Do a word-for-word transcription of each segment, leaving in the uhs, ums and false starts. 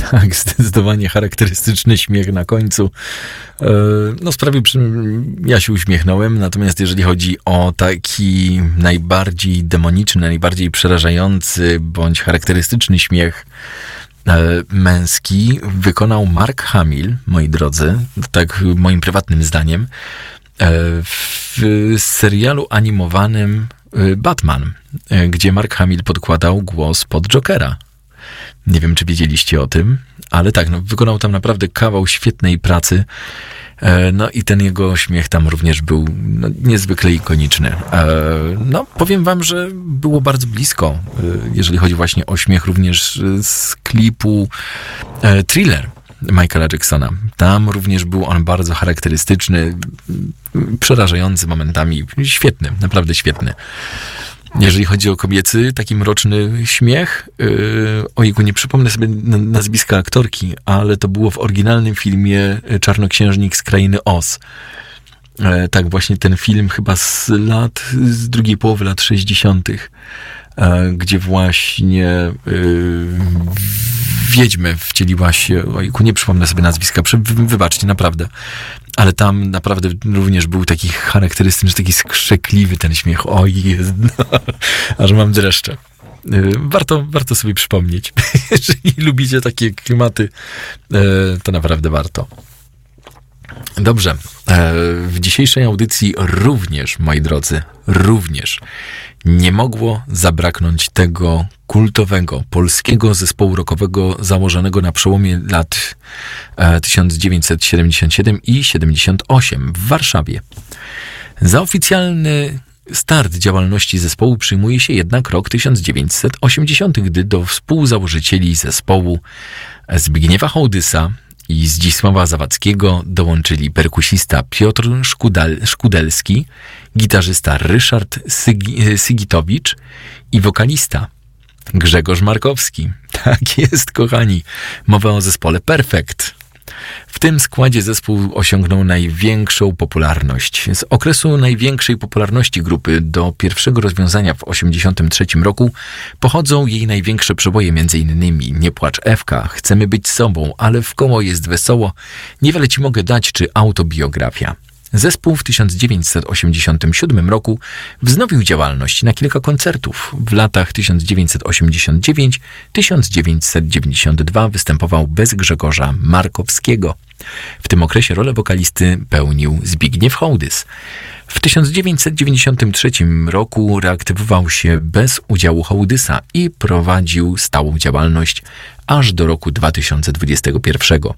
Tak, zdecydowanie charakterystyczny śmiech na końcu. No sprawił, że ja się uśmiechnąłem, natomiast jeżeli chodzi o taki najbardziej demoniczny, najbardziej przerażający bądź charakterystyczny śmiech męski wykonał Mark Hamill, moi drodzy, tak moim prywatnym zdaniem, w serialu animowanym Batman, gdzie Mark Hamill podkładał głos pod Jokera. Nie wiem, czy wiedzieliście o tym, ale tak, no, wykonał tam naprawdę kawał świetnej pracy. No i ten jego śmiech tam również był no, niezwykle ikoniczny. No, powiem wam, że było bardzo blisko, jeżeli chodzi właśnie o śmiech również z klipu Thriller Michaela Jacksona. Tam również był on bardzo charakterystyczny, przerażający momentami, świetny, naprawdę świetny. Jeżeli chodzi o kobiecy, taki mroczny śmiech, yy, ojku, nie przypomnę sobie nazwiska aktorki, ale to było w oryginalnym filmie Czarnoksiężnik z Krainy Oz. E, tak, właśnie ten film chyba z lat, z drugiej połowy lat sześćdziesiątych, e, gdzie właśnie yy, wiedźmę wcieliła się, ojku, nie przypomnę sobie nazwiska, wybaczcie, naprawdę. Ale tam naprawdę również był taki charakterystyczny, taki skrzekliwy ten śmiech. Oj, jest, no, aż mam dreszcze. Warto, warto sobie przypomnieć. Jeżeli lubicie takie klimaty, to naprawdę warto. Dobrze. W dzisiejszej audycji również, moi drodzy, również nie mogło zabraknąć tego kultowego polskiego zespołu rockowego założonego na przełomie lat tysiąc dziewięćset siedemdziesiąt siedem i siedemdziesiąt osiem w Warszawie. Za oficjalny start działalności zespołu przyjmuje się jednak rok tysiąc dziewięćset osiemdziesiąty, gdy do współzałożycieli zespołu Zbigniewa Hołdysa i Zdzisława Zawadzkiego dołączyli perkusista Piotr Szkudal, Szkudelski, gitarzysta Ryszard Sygi, Sigitowicz i wokalista Grzegorz Markowski. Tak jest, kochani. Mowa o zespole Perfekt. W tym składzie zespół osiągnął największą popularność. Z okresu największej popularności grupy do pierwszego rozwiązania w osiemdziesiątym trzecim roku pochodzą jej największe przeboje, m.in. Nie płacz Ewka, Chcemy być sobą, ale w koło jest wesoło, Niewiele ci mogę dać czy Autobiografia. Zespół w tysiąc dziewięćset osiemdziesiątym siódmym roku wznowił działalność na kilka koncertów. W latach tysiąc dziewięćset osiemdziesiąt dziewiąty do tysiąc dziewięćset dziewięćdziesiątego drugiego występował bez Grzegorza Markowskiego. W tym okresie rolę wokalisty pełnił Zbigniew Hołdys. W tysiąc dziewięćset dziewięćdziesiątym trzecim roku reaktywował się bez udziału Hołdysa i prowadził stałą działalność aż do roku dwa tysiące dwudziestego pierwszego,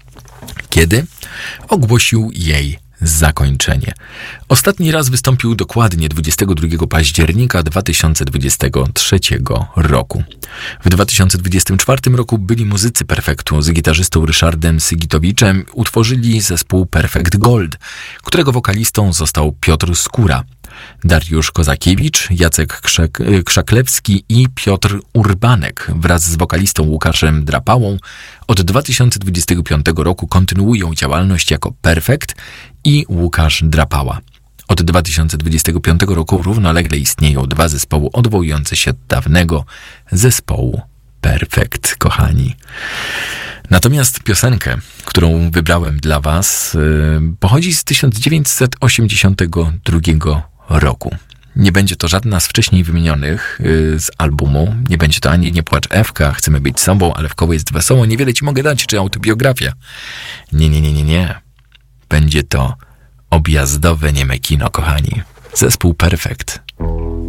kiedy ogłosił jej zakończenie. Ostatni raz wystąpił dokładnie dwudziestego drugiego października dwa tysiące dwudziestego trzeciego roku. W dwa tysiące dwudziestym czwartym roku byli muzycy Perfektu z gitarzystą Ryszardem Sigitowiczem utworzyli zespół Perfekt Gold, którego wokalistą został Piotr Skóra. Dariusz Kozakiewicz, Jacek Krzak, Krzaklewski i Piotr Urbanek wraz z wokalistą Łukaszem Drapałą od dwa tysiące dwudziestego piątego roku kontynuują działalność jako Perfekt i Łukasz Drapała. Od dwa tysiące dwudziestego piątego roku równolegle istnieją dwa zespoły odwołujące się od dawnego zespołu Perfekt, kochani. Natomiast piosenkę, którą wybrałem dla was, yy, pochodzi z tysiąc dziewięćset osiemdziesiątego drugiego roku. Nie będzie to żadna z wcześniej wymienionych yy, z albumu. Nie będzie to ani Nie płacz Ewka, Chcemy być sobą, ale w koło jest wesoło, Niewiele ci mogę dać, czy Autobiografia. Nie, nie, nie, nie, nie. Będzie to objazdowe nieme kino, kochani. Zespół Perfekt.